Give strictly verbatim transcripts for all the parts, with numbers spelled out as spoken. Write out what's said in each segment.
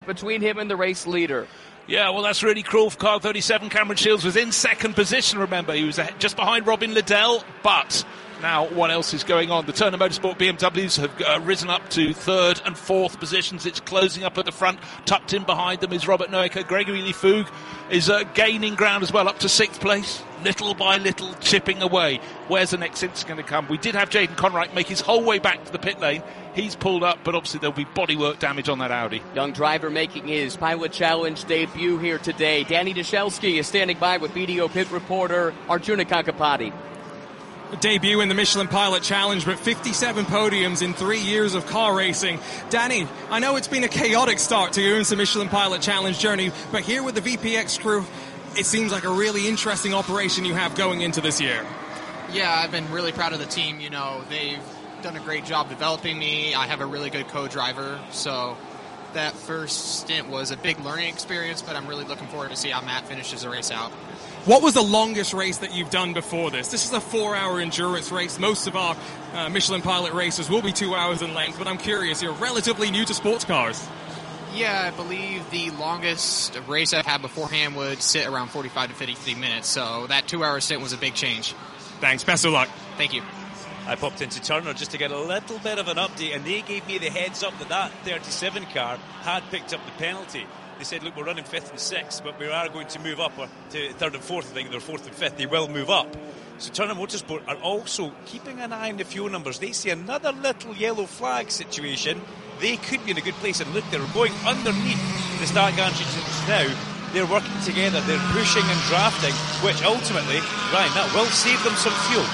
between him and the race leader. Yeah, well, that's really cruel for car thirty-seven. Cameron Shields was in second position, remember. He was just behind Robin Liddell, but now what else is going on? The Turner Motorsport B M Ws have uh, risen up to third and fourth positions. It's closing up at the front. Tucked in behind them is Robert Noacker. Gregory Lefug is uh, gaining ground as well, up to sixth place. Little by little, chipping away. Where's the next stint going to come? We did have Jaden Conright make his whole way back to the pit lane. He's pulled up, but obviously there'll be bodywork damage on that Audi. Young driver making his Pilot Challenge debut here today. Danny Dashelski is standing by with B D O pit reporter Arjuna Kankapati. Debut in the Michelin Pilot Challenge, but fifty-seven podiums in three years of car racing. Danny, I know it's been a chaotic start to your IMSA Michelin Pilot Challenge journey, but here with the V P X crew, it seems like a really interesting operation you have going into this year. Yeah, I've been really proud of the team. You know, they've done a great job developing me. I have a really good co-driver, so that first stint was a big learning experience, but I'm really looking forward to see how Matt finishes the race out. What was the longest race that you've done before this? This is a four-hour endurance race. Most of our uh, Michelin Pilot races will be two hours in length, but I'm curious, you're relatively new to sports cars. Yeah, I believe the longest race I've had beforehand would sit around forty-five to fifty minutes, so that two-hour stint was a big change. Thanks, best of luck. Thank you. I popped into Turner just to get a little bit of an update, and they gave me the heads up that that thirty-seven car had picked up the penalty. They said, look, we're running fifth and sixth, but we are going to move up to third and fourth. I think they're fourth and fifth. They will move up. So Turner Motorsport are also keeping an eye on the fuel numbers. They see another little yellow flag situation. They could be in a good place. And look, they're going underneath the start gantry now. They're working together. They're pushing and drafting, which ultimately, Ryan, that will save them some fuel.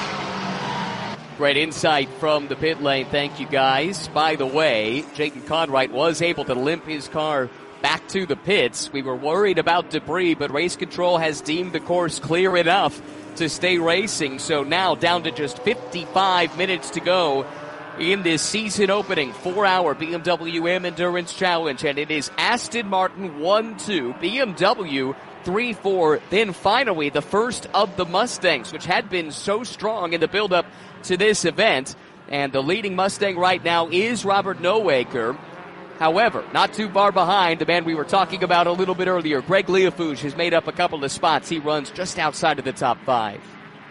Great insight from the pit lane. Thank you, guys. By the way, Jaden Conright was able to limp his car back to the pits. We were worried about debris, but race control has deemed the course clear enough to stay racing. So now down to just fifty-five minutes to go in this season opening four-hour B M W M Endurance Challenge. And it is Aston Martin one two, B M W three four, then finally the first of the Mustangs, which had been so strong in the build-up to this event. And the leading Mustang right now is Robert Noacker. However, not too far behind the man we were talking about a little bit earlier, Greg Leofouge, has made up a couple of spots. He runs just outside of the top five.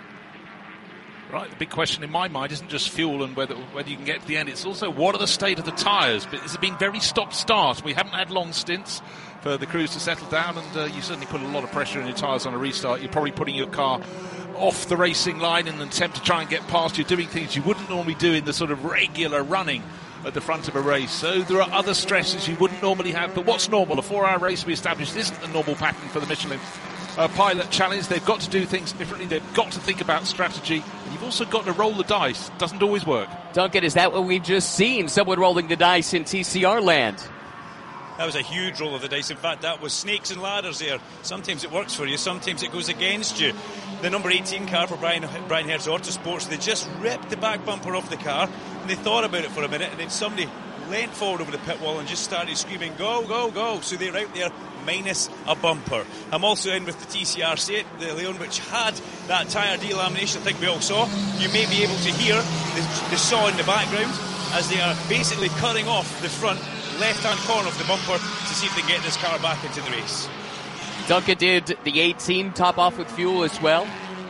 Right, the big question in my mind isn't just fuel and whether whether you can get to the end. It's also what are the state of the tyres. But this has been very stop-start. We haven't had long stints for the crews to settle down, and uh, you certainly put a lot of pressure on your tyres on a restart. You're probably putting your car off the racing line in an attempt to try and get past. You're doing things you wouldn't normally do in the sort of regular running at the front of a race. So there are other stresses you wouldn't normally have. But what's normal? A four-hour race we established isn't the normal pattern for the Michelin uh, Pilot Challenge. They've got to do things differently. They've got to think about strategy. And you've also got to roll the dice. Doesn't always work. Duncan, is that what we've just seen? Someone rolling the dice in T C R land. That was a huge roll of the dice. In fact, that was snakes and ladders there. Sometimes it works for you, sometimes it goes against you. The number eighteen car for Brian, Brian Hertz Autosports, they just ripped the back bumper off the car, and they thought about it for a minute, and then somebody leant forward over the pit wall and just started screaming, go, go, go. So they're out there minus a bumper. I'm also in with the T C R set, the Leon, which had that tyre delamination I think we all saw. You may be able to hear the, the saw in the background as they are basically cutting off the front left-hand corner of the bumper to see if they can get this car back into the race. Duncan, did the eighteen top off with fuel as well?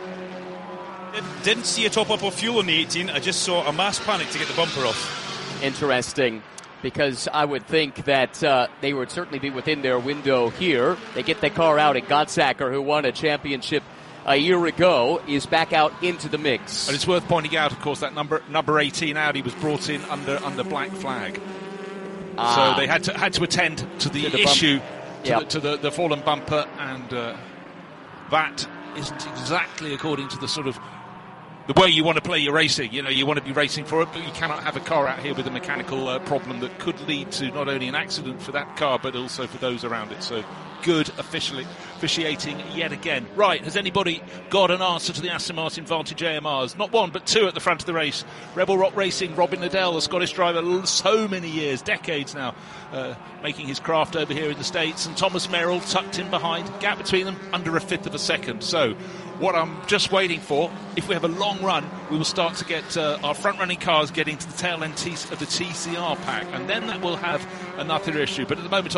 Didn't see a top up of fuel on the eighteen. I just saw a mass panic to get the bumper off. Interesting, because I would think that uh, they would certainly be within their window here. They get the car out, and Gottsacker, who won a championship a year ago, is back out into the mix. And it's worth pointing out, of course, that number number eighteen Audi was brought in under under black flag. Ah. So they had to had to attend to the, to the issue, to, yep. the, to the, the fallen bumper, and uh, that isn't exactly according to the sort of the way you want to play your racing. You know, you want to be racing for it, but you cannot have a car out here with a mechanical uh, problem that could lead to not only an accident for that car, but also for those around it. So good officially officiating yet again. Right, has anybody got an answer to the Aston Martin Vantage A M Rs? Not one, but two at the front of the race. Rebel Rock Racing, Robin Liddell, a Scottish driver, so many years, decades now, uh, making his craft over here in the States, and Thomas Merrill tucked in behind, gap between them under a fifth of a second. So what I'm just waiting for, if we have a long run, we will start to get uh, our front-running cars getting to the tail end of the T C R pack, and then that will have another issue. But at the moment,